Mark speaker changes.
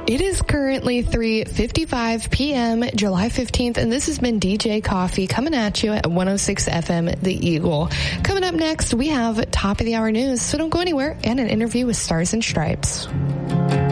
Speaker 1: It is currently 3:55 p.m., July 15th, and this has been DJ Coffee coming at you at 106 FM, The Eagle. Coming up next, we have Top of the Hour News, so don't go anywhere, and an interview with Stars and Stripes.